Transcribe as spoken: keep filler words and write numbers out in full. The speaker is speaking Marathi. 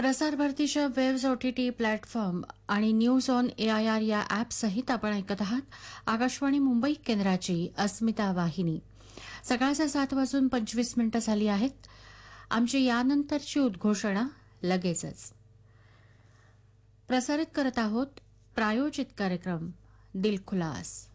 प्रसार भारतीच्या वेव्स ओटीटी प्लॅटफॉर्म आणि न्यूज ऑन एआयआर या ॲपसहित आपण ऐकत आहात आकाशवाणी मुंबई केंद्राची अस्मिता वाहिनी. सकाळच्या सात वाजून पंचवीस मिनिटं झाली आहेत. आमची यानंतरची उद्घोषणा लगेचच. प्रसारित करत आहोत प्रायोजित कार्यक्रम दिलखुलास.